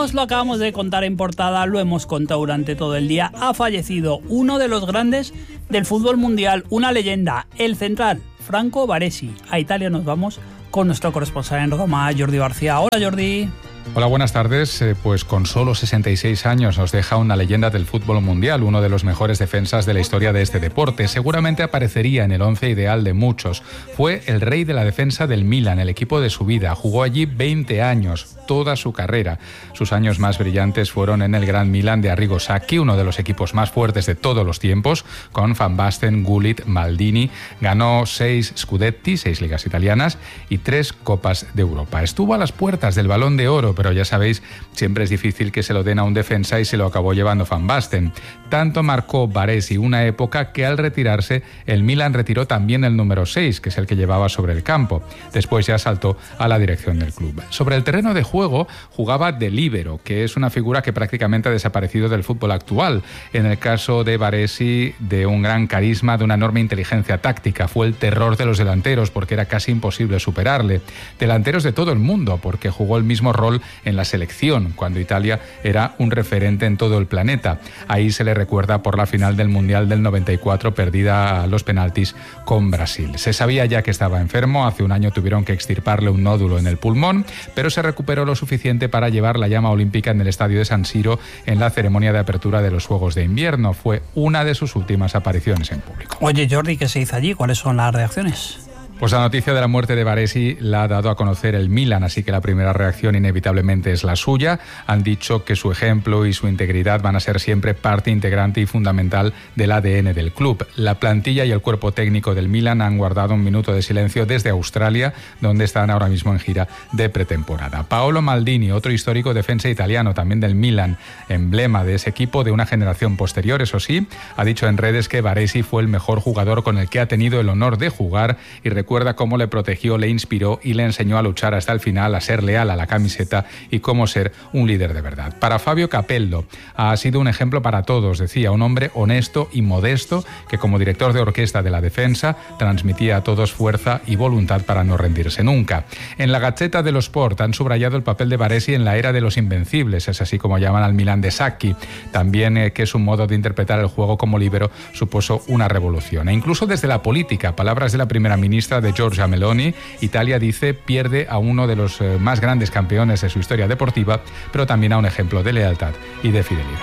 Os lo acabamos de contar en portada, lo hemos contado durante todo el día. Ha fallecido uno de los grandes del fútbol mundial, una leyenda, el central, Franco Baresi. A Italia nos vamos con nuestro corresponsal en Roma, Jordi García. Hola, Jordi. Hola, buenas tardes. Pues con solo 66 años nos deja una leyenda del fútbol mundial, uno de los mejores defensas de la historia de este deporte. Seguramente aparecería en el once ideal de muchos. Fue el rey de la defensa del Milan, el equipo de su vida. Jugó allí 20 años, toda su carrera. Sus años más brillantes fueron en el Gran Milan de Arrigo Sacchi, uno de los equipos más fuertes de todos los tiempos, con Van Basten, Gullit, Maldini. Ganó 6 Scudetti, 6 ligas italianas y 3 Copas de Europa. Estuvo a las puertas del Balón de Oro, pero ya sabéis, siempre es difícil que se lo den a un defensa y se lo acabó llevando Van Basten. Tanto marcó Baresi una época que al retirarse, el Milan retiró también el número 6, que es el que llevaba sobre el campo. Después ya saltó a la dirección del club. Sobre el terreno de juego jugaba de líbero, que es una figura que prácticamente ha desaparecido del fútbol actual. En el caso de Baresi, de un gran carisma, de una enorme inteligencia táctica. Fue el terror de los delanteros porque era casi imposible superarle. Delanteros de todo el mundo, porque jugó el mismo rol en la selección, cuando Italia era un referente en todo el planeta. Ahí se le recuerda por la final del Mundial del 94, perdida a los penaltis con Brasil. Se sabía ya que estaba enfermo, hace un año tuvieron que extirparle un nódulo en el pulmón, pero se recuperó lo suficiente para llevar la llama olímpica en el estadio de San Siro en la ceremonia de apertura de los Juegos de Invierno. Fue una de sus últimas apariciones en público. Oye, Jordi, ¿qué se hizo allí? ¿Cuáles son las reacciones? Pues la noticia de la muerte de Baresi la ha dado a conocer el Milan, así que la primera reacción inevitablemente es la suya. Han dicho que su ejemplo y su integridad van a ser siempre parte integrante y fundamental del ADN del club. La plantilla y el cuerpo técnico del Milan han guardado un minuto de silencio desde Australia, donde están ahora mismo en gira de pretemporada. Paolo Maldini, otro histórico defensa italiano, también del Milan, emblema de ese equipo de una generación posterior, eso sí, ha dicho en redes que Baresi fue el mejor jugador con el que ha tenido el honor de jugar y recuerda cómo le protegió, le inspiró y le enseñó a luchar hasta el final, a ser leal a la camiseta y cómo ser un líder de verdad. Para Fabio Capello ha sido un ejemplo para todos, decía, un hombre honesto y modesto que como director de orquesta de la defensa transmitía a todos fuerza y voluntad para no rendirse nunca. En la Gazzetta dello Sport han subrayado el papel de Baresi en la era de los invencibles, es así como llaman al Milan de Sacchi, también que su modo de interpretar el juego como líbero supuso una revolución. E incluso desde la política, palabras de la primera ministra de Giorgia Meloni, Italia dice pierde a uno de los más grandes campeones de su historia deportiva, pero también a un ejemplo de lealtad y de fidelidad.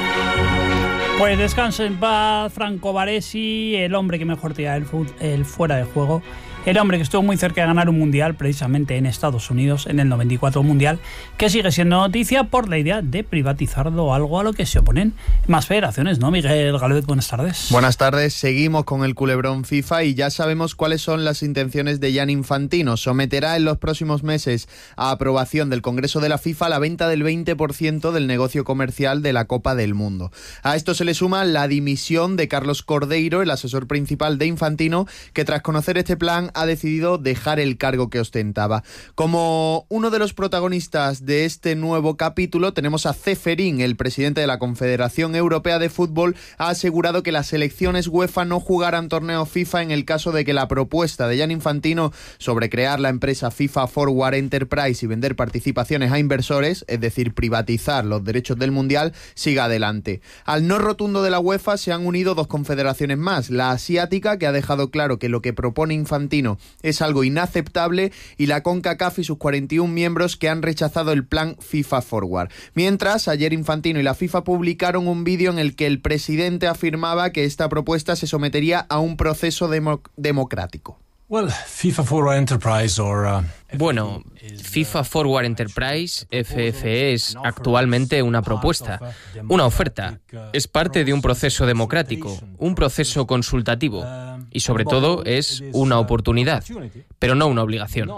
Pues descanse en paz, Franco Baresi, el hombre que mejor tira el fuera de juego, el hombre que estuvo muy cerca de ganar un mundial, precisamente en Estados Unidos, en el 94 mundial, que sigue siendo noticia por la idea de privatizarlo, algo a lo que se oponen más federaciones, ¿no? Miguel Gálvez, buenas tardes. Buenas tardes, seguimos con el culebrón FIFA y ya sabemos cuáles son las intenciones de Gianni Infantino. Someterá en los próximos meses a aprobación del Congreso de la FIFA la venta del 20% del negocio comercial de la Copa del Mundo. A esto se le suma la dimisión de Carlos Cordeiro, el asesor principal de Infantino, que tras conocer este plan ha decidido dejar el cargo que ostentaba. Como uno de los protagonistas de este nuevo capítulo tenemos a Ceferín, el presidente de la Confederación Europea de Fútbol, ha asegurado que las selecciones UEFA no jugarán torneos FIFA en el caso de que la propuesta de Gianni Infantino sobre crear la empresa FIFA Forward Enterprise y vender participaciones a inversores, es decir, privatizar los derechos del Mundial, siga adelante. Al no rotundo de la UEFA se han unido dos confederaciones más, la asiática, que ha dejado claro que lo que propone Infantino es algo inaceptable, y la CONCACAF y sus 41 miembros, que han rechazado el plan FIFA Forward. Mientras, ayer Infantino y la FIFA publicaron un vídeo en el que el presidente afirmaba que esta propuesta se sometería a un proceso democrático. FIFA Forward Enterprise, FFE, es actualmente una propuesta, una oferta. Es parte de un proceso democrático, un proceso consultativo y sobre todo es una oportunidad, pero no una obligación.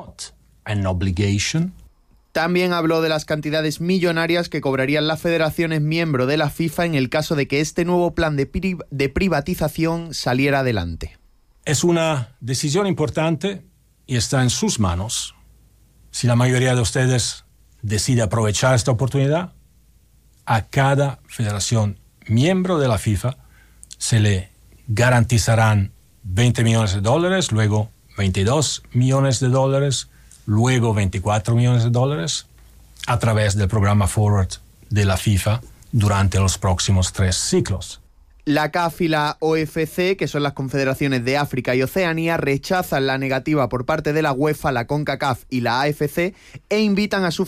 También habló de las cantidades millonarias que cobrarían las federaciones miembro de la FIFA en el caso de que este nuevo plan de privatización saliera adelante. Es una decisión importante y está en sus manos. Si la mayoría de ustedes decide aprovechar esta oportunidad, a cada federación miembro de la FIFA se le garantizarán $20 millones, luego $22 millones, luego $24 millones, a través del programa Forward de la FIFA durante los próximos 3 ciclos. La CAF y la OFC, que son las confederaciones de África y Oceanía, rechazan la negativa por parte de la UEFA, la CONCACAF y la AFC e invitan a sus